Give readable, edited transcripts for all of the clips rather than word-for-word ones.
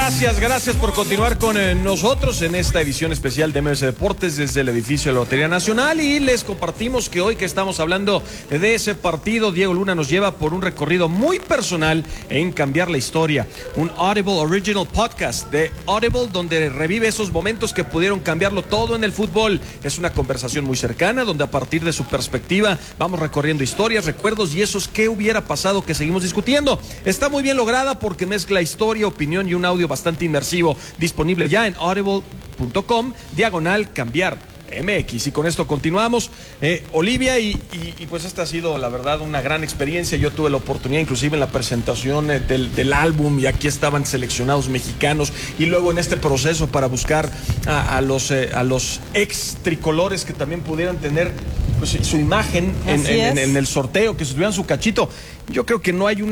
Gracias por continuar con nosotros en esta edición especial de MBC Deportes desde el edificio de la Lotería Nacional, y les compartimos que hoy que estamos hablando de ese partido, Diego Luna nos lleva por un recorrido muy personal en cambiar la historia, un Audible Original Podcast de Audible donde revive esos momentos que pudieron cambiarlo todo en el fútbol. Es una conversación muy cercana donde a partir de su perspectiva vamos recorriendo historias, recuerdos y esos qué hubiera pasado que seguimos discutiendo. Está muy bien lograda porque mezcla historia, opinión y un audio bastante inmersivo, disponible ya en audible.com/cambiar MX. Y con esto continuamos, Olivia, y pues esta ha sido la verdad una gran experiencia. Yo tuve la oportunidad inclusive en la presentación del álbum, y aquí estaban seleccionados mexicanos, y luego en este proceso para buscar a los ex tricolores que también pudieran tener pues, su imagen en el sorteo, que se tuvieran su cachito. Yo creo que no hay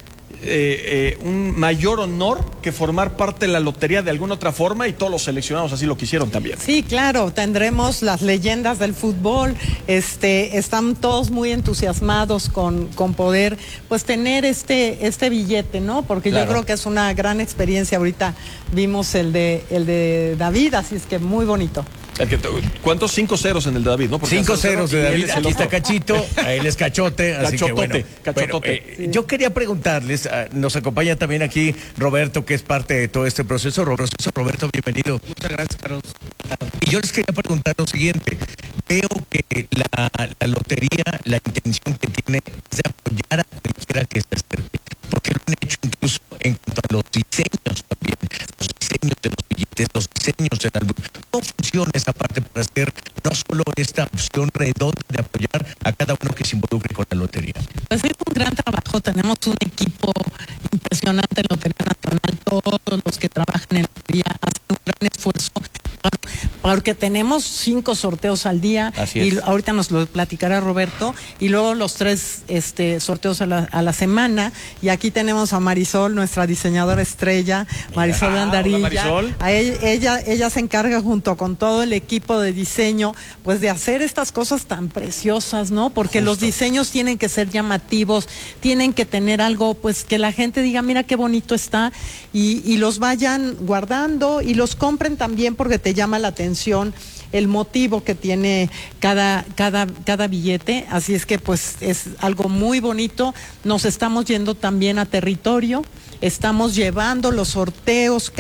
un mayor honor que formar parte de la lotería de alguna otra forma, y todos los seleccionados así lo quisieron también. Sí, claro, tendremos las leyendas del fútbol, están todos muy entusiasmados con poder pues tener este billete, ¿no? Porque claro, yo creo que es una gran experiencia. Ahorita vimos el de David, así es que muy bonito. ¿Cuántos? 5 ceros en el de David, ¿no? 5 ceros de David, aquí está Cachito, él es Cachote, así que bueno. Cachotote. Yo quería preguntarles, nos acompaña también aquí Roberto, que es parte de todo este proceso. Roberto, bienvenido. Muchas gracias, Carlos. Y yo les quería preguntar lo siguiente. Veo que la lotería, la intención que tiene es de apoyar a cualquiera que se acerque, porque lo han hecho incluso en cuanto a los diseños también, los diseños de los billetes, los diseños del álbum. ¿Cómo funciona esa parte para hacer no solo esta opción redonda de apoyar a cada uno que se involucre con la lotería? Pues es un gran trabajo, tenemos un equipo impresionante en Lotería Nacional, todos los que trabajan en lotería hacen un gran esfuerzo, porque tenemos 5 sorteos al día. Así y es. ahorita nos lo platicará Roberto, y luego los 3 sorteos a la semana, y aquí tenemos a Marisol, nuestra diseñadora estrella, Marisol Andarilla. Marisol. Ella se encarga junto con todo el equipo de diseño pues de hacer estas cosas tan preciosas, ¿no? Porque los diseños tienen que ser llamativos, tienen que tener algo pues que la gente diga, mira qué bonito está, y los vayan guardando y los compren también, porque te llama la atención el motivo que tiene cada billete. Así es que pues es algo muy bonito. Nos estamos yendo también a territorio, estamos llevando los sorteos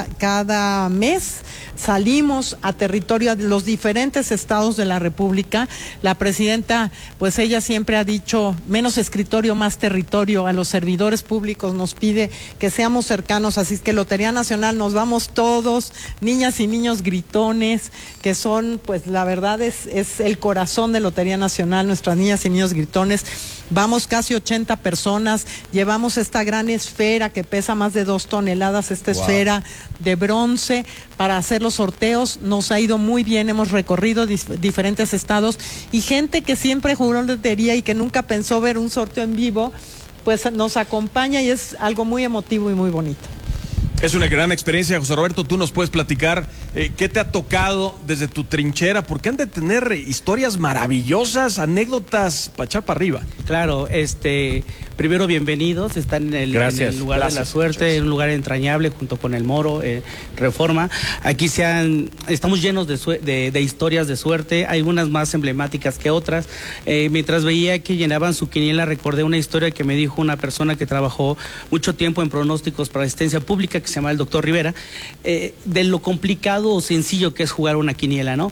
cada mes, salimos a territorio de los diferentes estados de la República. La presidenta, pues ella siempre ha dicho, menos escritorio, más territorio. A los servidores públicos nos pide que seamos cercanos, así es que Lotería Nacional nos vamos todos, niñas y niños gritones, que son, pues la verdad es el corazón de Lotería Nacional, nuestras niñas y niños gritones. Vamos casi 80 personas, llevamos esta gran esfera que pesa más de 2 toneladas, esta esfera de bronce para hacer los sorteos. Nos ha ido muy bien, hemos recorrido diferentes estados, y gente que siempre jugó lotería y que nunca pensó ver un sorteo en vivo, pues nos acompaña, y es algo muy emotivo y muy bonito. Es una gran experiencia, José Roberto. Tú nos puedes platicar qué te ha tocado desde tu trinchera, porque han de tener historias maravillosas, anécdotas para echar para arriba. Claro, primero bienvenidos, están en el lugar de la suerte, en un lugar entrañable junto con el Moro, Reforma. Aquí estamos llenos de historias de suerte, hay unas más emblemáticas que otras. Mientras veía que llenaban su quiniela, recordé una historia que me dijo una persona que trabajó mucho tiempo en pronósticos para asistencia pública, que se llama el doctor Rivera, de lo complicado o sencillo que es jugar una quiniela, ¿no?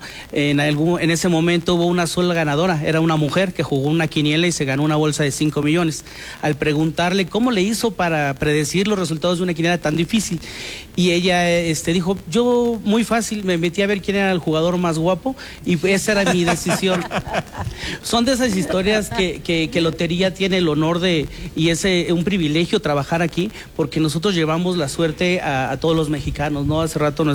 En ese momento hubo una sola ganadora, era una mujer que jugó una quiniela y se ganó una bolsa de 5 millones. Al preguntarle cómo le hizo para predecir los resultados de una quiniela tan difícil, y ella dijo, yo muy fácil, me metí a ver quién era el jugador más guapo y esa era mi decisión. Son de esas historias que Lotería tiene el honor de, y es un privilegio trabajar aquí, porque nosotros llevamos la suerte a todos los mexicanos, ¿no? Hace rato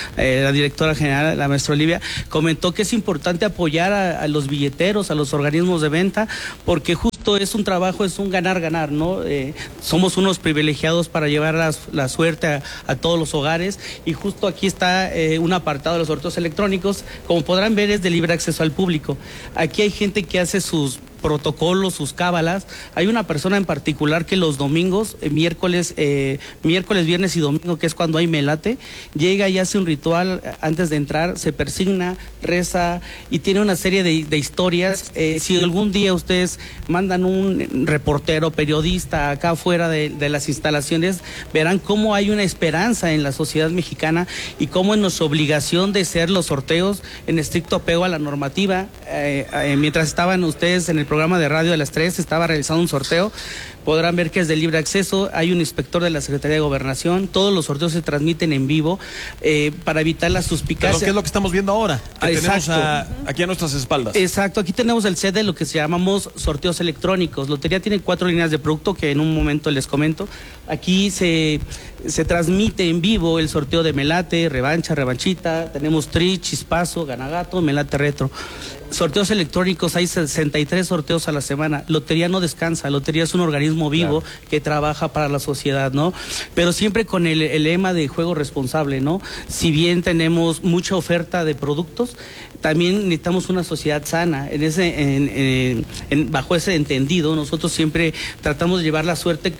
la directora general, la maestra Olivia, comentó que es importante apoyar a los billeteros, a los organismos de venta, porque justo es un trabajo, es un ganar-ganar, ¿no? Somos unos privilegiados para llevar la suerte a todos los hogares, y justo aquí está un apartado de los sorteos electrónicos. Como podrán ver, es de libre acceso al público. Aquí hay gente que hace sus protocolos, sus cábalas. Hay una persona en particular que los domingos, miércoles, viernes y domingo, que es cuando hay melate, llega y hace un ritual antes de entrar, se persigna, reza y tiene una serie de historias. Si algún día ustedes mandan un reportero, periodista acá afuera de las instalaciones, verán cómo hay una esperanza en la sociedad mexicana y cómo es nuestra obligación de hacer los sorteos en estricto apego a la normativa. Mientras estaban ustedes en el programa de radio de las 3, estaba realizando un sorteo. Podrán ver que es de libre acceso, hay un inspector de la Secretaría de Gobernación, todos los sorteos se transmiten en vivo para evitar la suspicacia. ¿Qué es lo que estamos viendo ahora? Que Exacto. tenemos aquí a nuestras espaldas. Exacto, aquí tenemos el set de lo que se llamamos sorteos electrónicos. Lotería tiene 4 líneas de producto que en un momento les comento. Aquí se transmite en vivo el sorteo de melate, revancha, revanchita, tenemos tri, chispazo, ganagato, melate retro. Sorteos electrónicos, hay 63 sorteos a la semana. Lotería no descansa, Lotería es un organismo vivo, claro, que trabaja para la sociedad, ¿no? Pero siempre con el lema de juego responsable, ¿no? Si bien tenemos mucha oferta de productos, también necesitamos una sociedad sana. Bajo ese entendido, nosotros siempre tratamos de llevar la suerte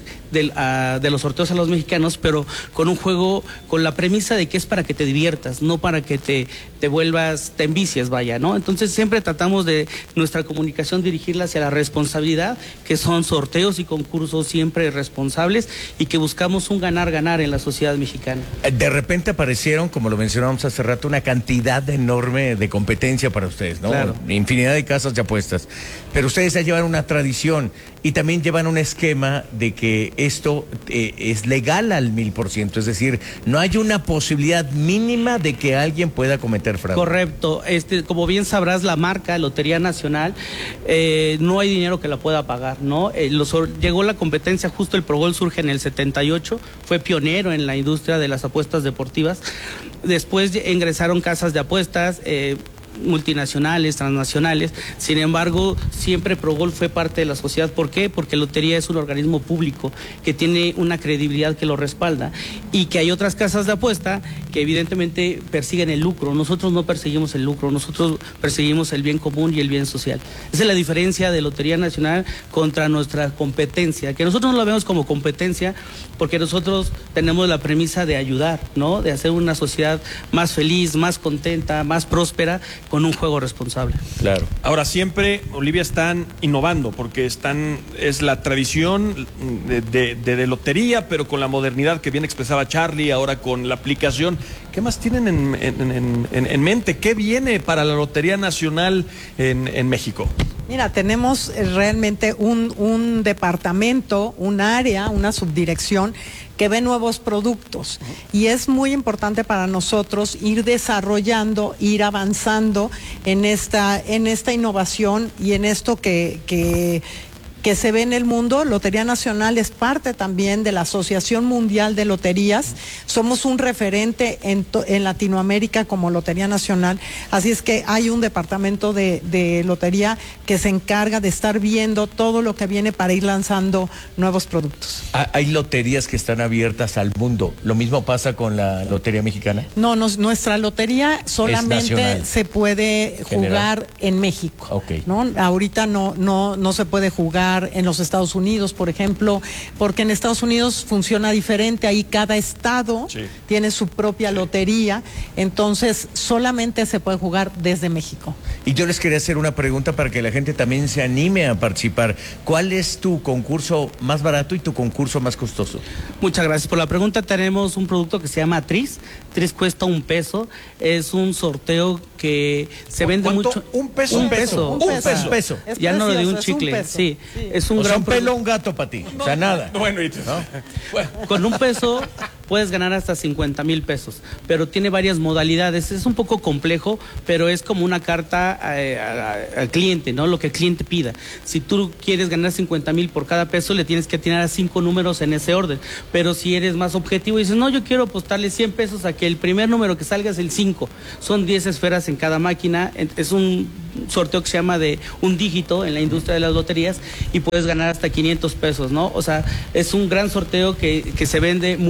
de los sorteos a los mexicanos, pero con un juego, con la premisa de que es para que te diviertas, no para que te envicies, vaya, ¿no? Entonces siempre tratamos de nuestra comunicación dirigirla hacia la responsabilidad, que son sorteos y concursos siempre responsables y que buscamos un ganar-ganar en la sociedad mexicana. De repente aparecieron, como lo mencionábamos hace rato, una cantidad enorme de competencia para ustedes, ¿no? Claro. Infinidad de casas de apuestas. Pero ustedes ya llevan una tradición y también llevan un esquema de que esto es legal al 1000%, es decir, no hay una posibilidad mínima de que alguien pueda cometer fraude. Correcto. Como bien sabrás, la marca Lotería Nacional, no hay dinero que la pueda pagar, ¿no? Llegó la competencia, justo el ProGol surge en el 78, fue pionero en la industria de las apuestas deportivas. Después ingresaron casas de apuestas, multinacionales, transnacionales. Sin embargo, siempre ProGol fue parte de la sociedad. ¿Por qué? Porque Lotería es un organismo público que tiene una credibilidad que lo respalda y que hay otras casas de apuesta que evidentemente persiguen el lucro. Nosotros no perseguimos el lucro, nosotros perseguimos el bien común y el bien social. Esa es la diferencia de Lotería Nacional contra nuestra competencia, que nosotros no la vemos como competencia porque nosotros tenemos la premisa de ayudar, ¿no? De hacer una sociedad más feliz, más contenta, más próspera, con un juego responsable. Claro. Ahora siempre, Olivia, están innovando porque es la tradición de lotería, pero con la modernidad que bien expresaba Charlie, ahora con la aplicación. ¿Qué más tienen en mente? ¿Qué viene para la Lotería Nacional en México? Mira, tenemos realmente un departamento, un área, una subdirección que ve nuevos productos y es muy importante para nosotros ir desarrollando, ir avanzando en esta innovación y en esto que se ve en el mundo. Lotería Nacional es parte también de la Asociación Mundial de Loterías. Somos un referente en Latinoamérica como Lotería Nacional. Así es que hay un departamento de lotería que se encarga de estar viendo todo lo que viene para ir lanzando nuevos productos. ¿Hay loterías que están abiertas al mundo? ¿Lo mismo pasa con la Lotería Mexicana? No, nuestra lotería solamente se puede jugar en México. Okay. ¿No? Ahorita no se puede jugar en los Estados Unidos, por ejemplo, porque en Estados Unidos funciona diferente, ahí cada estado tiene su propia lotería, entonces solamente se puede jugar desde México. Y yo les quería hacer una pregunta para que la gente también se anime a participar. ¿Cuál es tu concurso más barato y tu concurso más costoso? Muchas gracias por la pregunta. Tenemos un producto que se llama Tris. Tris cuesta $1. Es un sorteo que se vende mucho. ¿Un peso? Un peso. Un peso. Ya no lo de un chicle. Sí. Es un gran un pelo, un gato para ti. O sea, nada. Bueno, ¿no? Con $1 puedes ganar hasta 50,000 pesos, pero tiene varias modalidades. Es un poco complejo, pero es como una carta al cliente, ¿no? Lo que el cliente pida. Si tú quieres ganar 50,000 por cada peso, le tienes que atinar a 5 números en ese orden. Pero si eres más objetivo y dices, no, yo quiero apostarle 100 pesos a que el primer número que salga es el 5. Son 10 esferas en cada máquina. Es un sorteo que se llama de un dígito en la industria de las loterías y puedes ganar hasta 500 pesos, ¿no? O sea, es un gran sorteo que se vende mucho en el sur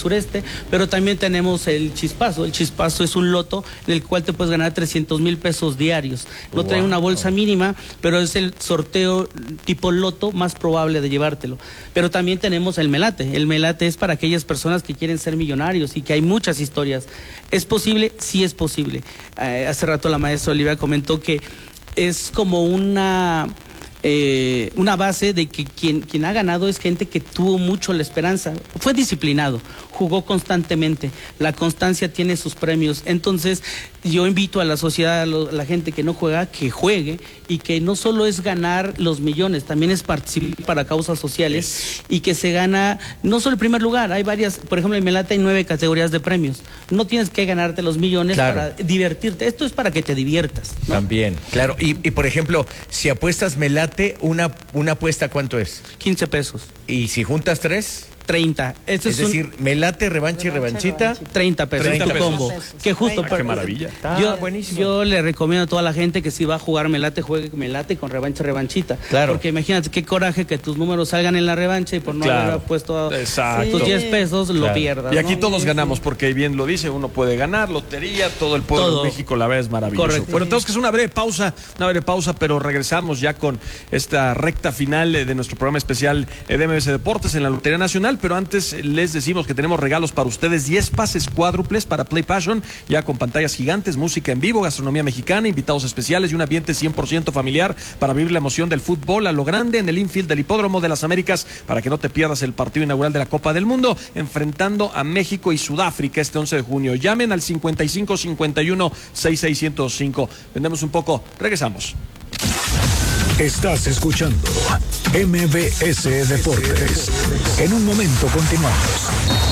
sureste, pero también tenemos el Chispazo. El Chispazo es un loto en el cual te puedes ganar 300,000 pesos diarios. No trae una bolsa mínima, pero es el sorteo tipo loto más probable de llevártelo. Pero también tenemos el Melate. El Melate es para aquellas personas que quieren ser millonarios y que hay muchas historias. ¿Es posible? Sí es posible. Hace rato la maestra Olivia comentó que es como una base de que quien ha ganado es gente que tuvo mucho la esperanza, fue disciplinado, jugó constantemente, la constancia tiene sus premios. Entonces yo invito a la sociedad, a la gente que no juega, que juegue, y que no solo es ganar los millones, también es participar para causas sociales, y que se gana no solo el primer lugar, hay varias, por ejemplo en Melate hay 9 categorías de premios, no tienes que ganarte los millones para divertirte, esto es para que te diviertas, ¿no? También, claro, y por ejemplo, si apuestas Melate, una apuesta, ¿cuánto es? 15 pesos. ¿Y si juntas 3? 30. Es decir, Melate, revancha y revanchita. 30 pesos. 30 pesos. Combo. Que justo. Qué maravilla. Buenísimo. Yo le recomiendo a toda la gente que si va a jugar Melate, juegue Melate con revancha, revanchita. Claro. Porque imagínate qué coraje que tus números salgan en la revancha y por no haber puesto tus 10 pesos lo pierdas. Y aquí ¿no? todos ganamos, porque bien lo dice, uno puede ganar, lotería, todo el pueblo de México, la verdad es maravilloso. Correcto. Bueno, tenemos que hacer una breve pausa, pero regresamos ya con esta recta final de nuestro programa especial de MBS Deportes en la Lotería Nacional, pero antes les decimos que tenemos regalos para ustedes, 10 pases cuádruples para Play Passion, ya con pantallas gigantes, música en vivo, gastronomía mexicana, invitados especiales y un ambiente 100% familiar para vivir la emoción del fútbol a lo grande en el infield del Hipódromo de las Américas, para que no te pierdas el partido inaugural de la Copa del Mundo, enfrentando a México y Sudáfrica este 11 de junio. Llamen al 55 51 6605. Vendemos un poco, regresamos. Estás escuchando MBS Deportes. En un momento continuamos.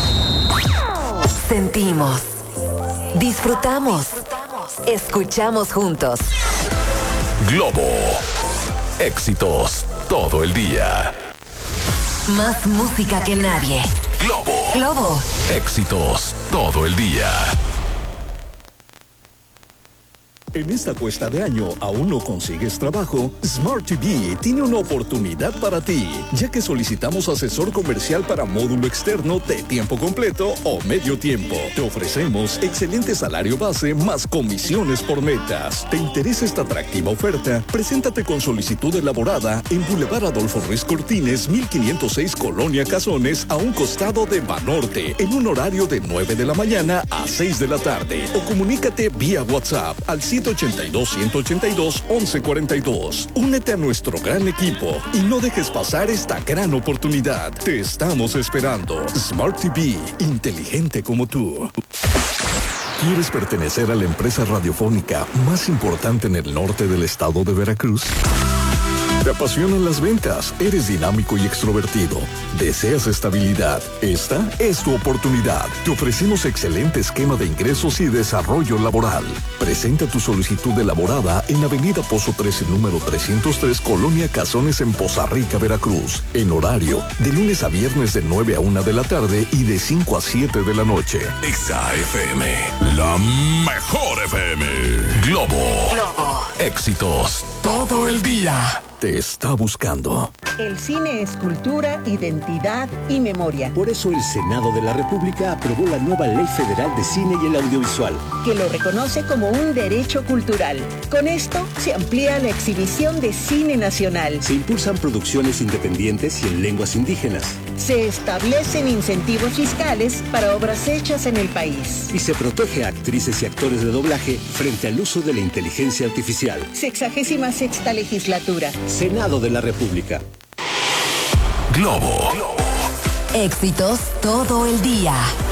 Sentimos, disfrutamos, escuchamos juntos. Globo. Éxitos todo el día. Más música que nadie. Globo. Éxitos todo el día. En esta cuesta de año, ¿aún no consigues trabajo? Smart TV tiene una oportunidad para ti, ya que solicitamos asesor comercial para módulo externo de tiempo completo o medio tiempo. Te ofrecemos excelente salario base más comisiones por metas. ¿Te interesa esta atractiva oferta? Preséntate con solicitud elaborada en Boulevard Adolfo Ruiz Cortines, 1506 Colonia Cazones, a un costado de Banorte, en un horario de 9 de la mañana a 6 de la tarde. O comunícate vía WhatsApp al 182-182-1142. Únete a nuestro gran equipo y no dejes pasar esta gran oportunidad. Te estamos esperando. Smart TV, inteligente como tú. ¿Quieres pertenecer a la empresa radiofónica más importante en el norte del estado de Veracruz? ¿Te apasionan las ventas? ¿Eres dinámico y extrovertido? ¿Deseas estabilidad? Esta es tu oportunidad. Te ofrecemos excelente esquema de ingresos y desarrollo laboral. Presenta tu solicitud elaborada en Avenida Pozo 13, número 303, Colonia Cazones, en Poza Rica, Veracruz. En horario de lunes a viernes de 9 a 1 de la tarde y de 5 a 7 de la noche. Exa FM, la mejor FM. Globo. Éxitos todo el día. Te está buscando. El cine es cultura, identidad y memoria. Por eso el Senado de la República aprobó la nueva Ley Federal de Cine y el Audiovisual, que lo reconoce como un derecho cultural. Con esto se amplía la exhibición de cine nacional. Se impulsan producciones independientes y en lenguas indígenas. Se establecen incentivos fiscales para obras hechas en el país. Y se protege a actrices y actores de doblaje frente al uso de la inteligencia artificial. 66ª legislatura. Senado de la República. Globo. Éxitos todo el día.